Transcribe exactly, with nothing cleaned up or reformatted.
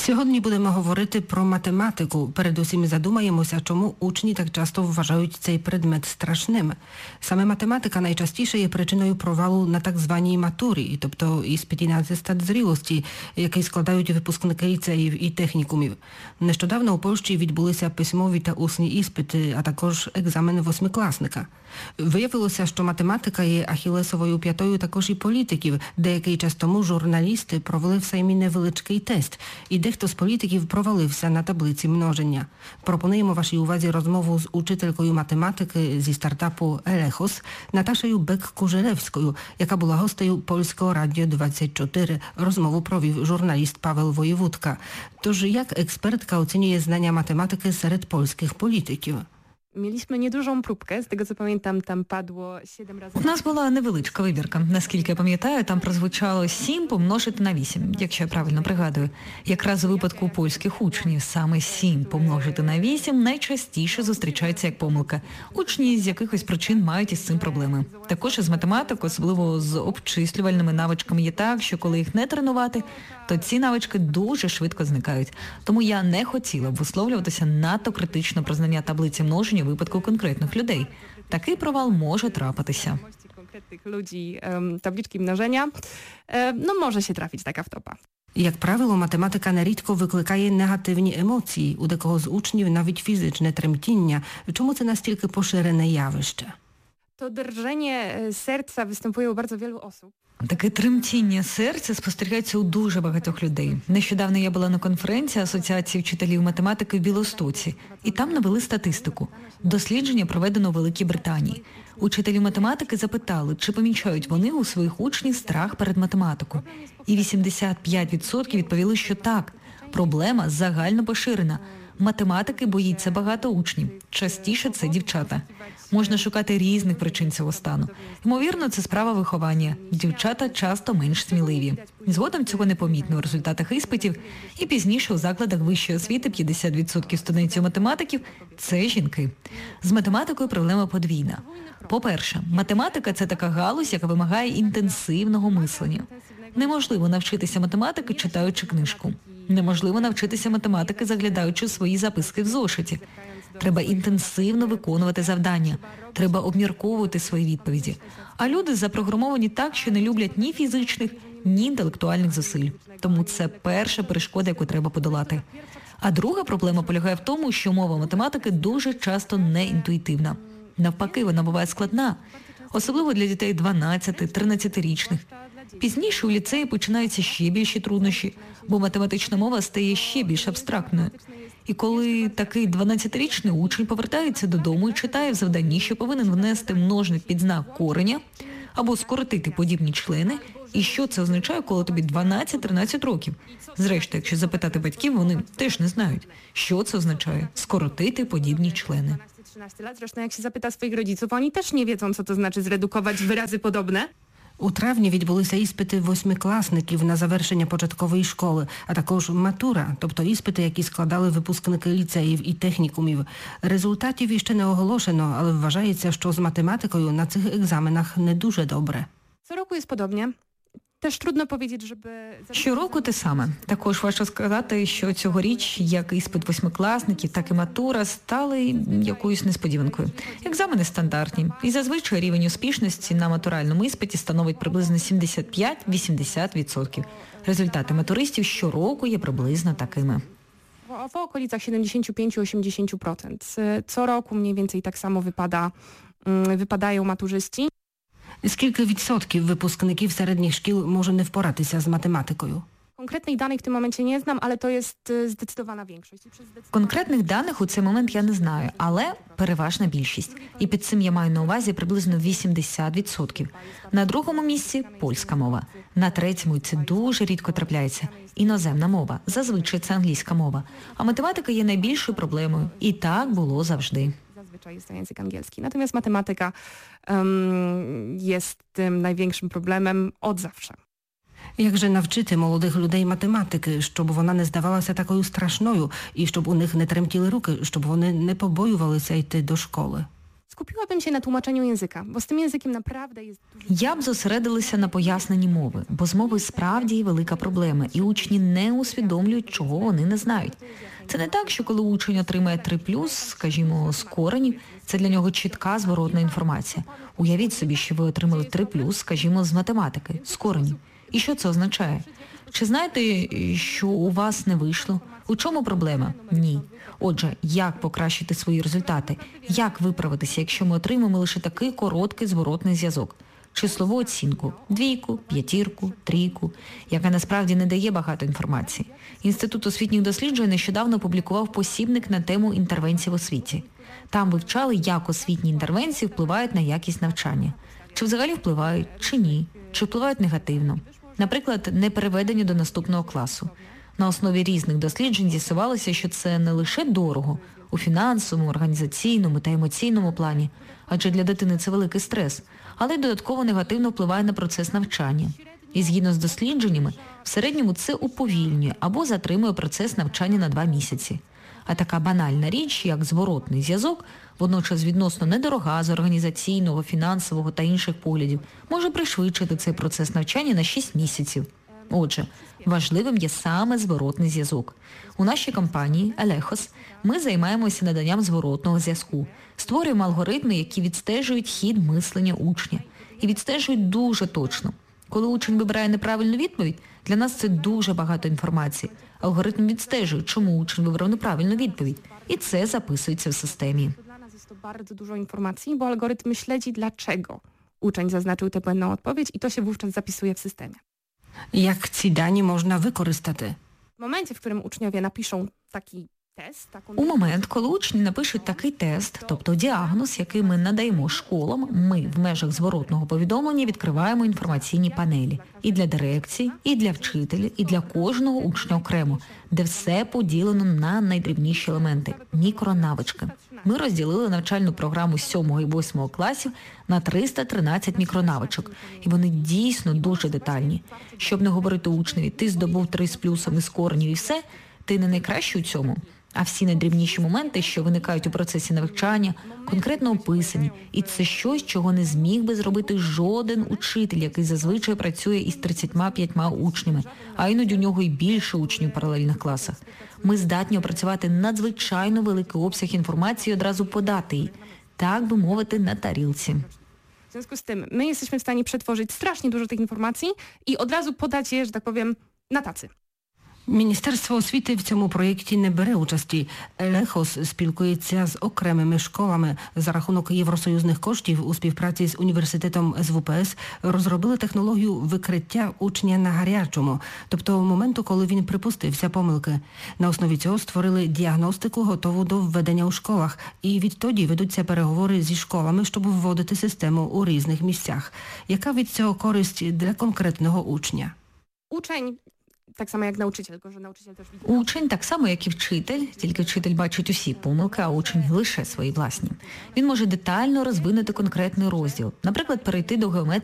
Сьогодні будемо говорити про математику. Передусім задумаємося, чому учні так часто вважають цей предмет страшним. Саме математика найчастіше є причиною провалу на так званій матурі, тобто іспиті на атестат зрілості, який складають випускники ліцеїв і технікумів. Нещодавно у Польщі відбулися письмові та усні іспити, а також екзамен восьмикласника. Виявилося, що математика є ахілесовою п'ятою також і політиків. Деякий час тому журналісти провели в Сеймі невеличкий тест, і дехто з політиків провалився на таблиці множення. Пропонуємо вашій увазі розмову з учителькою математики зі стартапу Елехос Наташею Бек-Кужелевською, яка була гостею Польського Радіо двадцять чотири. Розмову провів журналіст Павел Воєвудка. Тож, як експертка оцінює знання математики серед польських політиків? Mieliśmy niedużą próbkę, z tego co pamiętam, tam padło siedem razy... У нас була невеличка вибірка. Наскільки я пам'ятаю, там прозвучало сім помножити на вісім, якщо я правильно пригадую. Якраз у випадку польських учнів саме сім помножити на вісім найчастіше зустрічається як помилка. Учні з якихось причин мають із цим проблеми. Також із математикою, особливо з обчислювальними навичками, є так, що коли їх не тренувати, то ці навички дуже швидко зникають. Тому я не хотіла б висловлюватися надто критично про знання таблиці множення у випадку конкретних людей. Такий провал може трапитися. Конкретних людей таблички множення, ну, може się trafić taka wtopa. Як правило, математика нерідко викликає негативні емоції. У декого з учнів навіть фізичне тремтіння. Чому це настільки поширене явище? To drżenie serca występuje u bardzo wielu osób. Таке тремтіння серця спостерігається у дуже багатьох людей. Нещодавно я була на конференції Асоціації вчителів математики в Білостоці, і там навели статистику. Дослідження проведено у Великій Британії. Учителі математики запитали, чи помічають вони у своїх учнів страх перед математикою. І вісімдесят п'ять відсотків відповіли, що так. Проблема загально поширена. Математики боїться багато учнів. Частіше це дівчата. Можна шукати різних причин цього стану. Ймовірно, це справа виховання. Дівчата часто менш сміливі. Згодом цього непомітно у результатах іспитів. І пізніше у закладах вищої освіти п'ятдесят відсотків студентів-математиків – це жінки. З математикою проблема подвійна. По-перше, математика – це така галузь, яка вимагає інтенсивного мислення. Неможливо навчитися математики, читаючи книжку. Неможливо навчитися математики, заглядаючи свої записки в зошиті. Треба інтенсивно виконувати завдання. Треба обмірковувати свої відповіді. А люди запрограмовані так, що не люблять ні фізичних, ні інтелектуальних зусиль. Тому це перша перешкода, яку треба подолати. А друга проблема полягає в тому, що мова математики дуже часто не інтуїтивна. Навпаки, вона буває складна. Особливо для дітей дванадцяти-тринадцятирічних. Пізніше у ліцеї починаються ще більші труднощі, бо математична мова стає ще більш абстрактною. І коли такий дванадцятирічний учень повертається додому і читає в завданні, що повинен внести множник під знак кореня або скоротити подібні члени, і що це означає, коли тобі дванадцять-тринадцять років. Зрештою, якщо запитати батьків, вони теж не знають, що це означає – скоротити подібні члени. trzynaście lat, zresztą jak się zapyta swoich rodziców, oni też nie wiedzą, co to znaczy zredukować wyrazy podobne. У травні відбулися іспити восьмикласників на завершення початкової школи, а також матура, тобто іспити, які складали випускники ліцеїв і технікумів. Результатів іще не оголошено, але вважається, що з математикою на цих екзаменах не дуже добре. Co roku jest podobnie. Теж трудно powiedzieć, żeby... Щороку те саме. Також важко сказати, що цьогоріч як іспит восьмикласників, так і матура стали якоюсь несподіванкою. Екзамени стандартні. І зазвичай рівень успішності на матуральному іспиті становить приблизно сімдесят п'ять - вісімдесят відсотків. Результати матуристів щороку є приблизно такими. W okolicach siedemdziesiąt pięć do osiemdziesięciu procent. Co roku mniej więcej tak samo wypada, wypadają maturzyści. Скільки відсотків випускників середніх шкіл може не впоратися з математикою? Конкретних даних в цьому моменті не знаю, але то є здецидована більшість. Конкретних даних у цей момент я не знаю, але переважна більшість. І під цим я маю на увазі приблизно вісімдесят відсотків. На другому місці – польська мова. На третьому, і це дуже рідко трапляється, іноземна мова. Зазвичай це англійська мова. А математика є найбільшою проблемою. І так було завжди. Zazwyczaj jest to język angielski. Natomiast matematyka um, jest tym największym problemem od zawsze. Як же навчити молодих людей математики, щоб вона не здавалася такою страшною і щоб у них не тремтіли руки, щоб вони не побоювалися йти до школи? skupiłabym się na tłumaczeniu języka, bo z tym językiem naprawdę jest dużo... Я б зосередилася на поясненні мови, бо з мови справді є велика проблема, і учні не усвідомлюють, чого вони не знають. Це не так, що коли учень отримає три плюс, скажімо, з коренів, це для нього чітка зворотна інформація. Уявіть собі, що ви отримали три плюс, скажімо, з математики, з коренів. І що це означає? Чи знаєте, що у вас не вийшло? У чому проблема? Ні. Отже, як покращити свої результати? Як виправитися, якщо ми отримаємо лише такий короткий зворотний зв'язок? Числову оцінку – двійку, п'ятірку, трійку, яка насправді не дає багато інформації. Інститут освітніх досліджень нещодавно опублікував посібник на тему інтервенцій в освіті. Там вивчали, як освітні інтервенції впливають на якість навчання. Чи взагалі впливають, чи ні, чи впливають негативно. Наприклад, непереведення до наступного класу. На основі різних досліджень з'ясувалося, що це не лише дорого у фінансовому, організаційному та емоційному плані, адже для дитини це великий стрес, але й додатково негативно впливає на процес навчання. І згідно з дослідженнями, в середньому це уповільнює або затримує процес навчання на два місяці. А така банальна річ, як зворотний зв'язок, водночас відносно недорога з організаційного, фінансового та інших поглядів, може пришвидшити цей процес навчання на шість місяців. Отже, важливим є саме зворотний зв'язок. У нашій компанії Елехос ми займаємося наданням зворотного зв'язку. Створюємо алгоритми, які відстежують хід мислення учня. І відстежують дуже точно. Коли учень вибирає неправильну відповідь, для нас це дуже багато інформації. Алгоритм відстежує, чому учень вибрав неправильну відповідь. І це записується в системі. Dla nas jest to bardzo dużo informacji, bo algorytm śledzi, dlaczego uczeń zaznaczył tę błędną odpowiedź i to się wówczas zapisuje w systemie. Як ці дані можна використати? W momencie, w którym uczniowie napiszą taki test, taką... У момент, коли учні напишуть такий тест, тобто діагноз, який ми надаємо школам, ми в межах зворотного повідомлення відкриваємо інформаційні панелі. І для дирекції, і для вчителя, і для кожного учня окремо, де все поділено на найдрібніші елементи – мікронавички. Ми розділили навчальну програму з сьомого і восьмого класів на триста тринадцять мікронавичок. І вони дійсно дуже детальні. Щоб не говорити учневі, ти здобув три з плюсом із коренів і все, ти не найкращий у цьому. А всі найдрібніші моменти, що виникають у процесі навчання, конкретно описані. І це щось, чого не зміг би зробити жоден учитель, який зазвичай працює із тридцятьма п'ятьма учнями, а іноді у нього і більше учнів в паралельних класах. Ми здатні опрацювати надзвичайно великий обсяг інформації і одразу подати її, так би мовити, на тарілці. W związku z tym my jesteśmy w stanie przetworzyć strasznie dużo tych informacji i od razu podać je, że tak powiem, na tacy. Міністерство освіти в цьому проєкті не бере участі. Елехос спілкується з окремими школами. За рахунок євросоюзних коштів у співпраці з університетом ес ве пе ес розробили технологію викриття учня на гарячому, тобто моменту, коли він припустився помилки. На основі цього створили діагностику, готову до введення у школах. І відтоді ведуться переговори зі школами, щоб вводити систему у різних місцях. Яка від цього користь для конкретного учня? Uczeń, tak samo jak nauczyciel, tylko że nauczyciel też widzi. Учень так само, як і вчитель, тільки вчитель бачить усі помилки, а учень лише свої власні. Він може детально розвинути конкретний розділ. Наприклад, перейти до геометрії